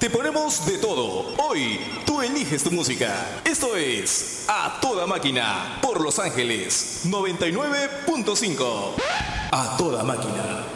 Te ponemos de todo. Hoy tú eliges tu música. Esto es A Toda Máquina por Los Ángeles 99.5. A Toda Máquina.